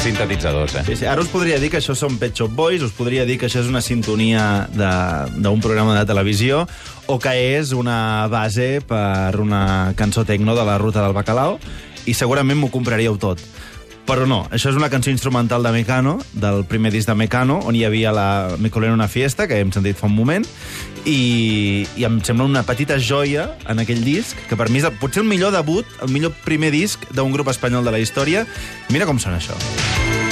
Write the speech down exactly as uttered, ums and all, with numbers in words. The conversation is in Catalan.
sintetitzadors, eh? Sí, sí. Ara us podria dir que això són Pet Shop Boys, us podria dir que això és una sintonia d'un programa de televisió o que és una base per una cançó tecno de la Ruta del Bacalao i segurament m'ho compraríeu tot. Però no, això és una cançó instrumental de Mecano, del primer disc de Mecano, on hi havia la Me colé en una fiesta, que hem sentit fa un moment, i, i em sembla una petita joia en aquell disc, que per mi és potser el millor debut, el millor primer disc d'un grup espanyol de la història. Mira com sona això.